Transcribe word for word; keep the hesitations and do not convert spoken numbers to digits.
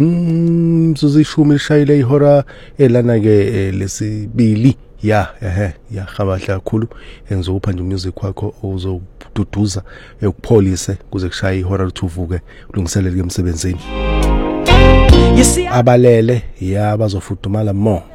Mzuzu ishumi lishayile ihora elana ke lesibili ya ehe ya khabahla kakhulu engizopha nje umusic wakho ozoduduza ekupholise kuze kushaye ihora lithuvuke ulungiselele emsebenzini abalele ya bazofudumala mo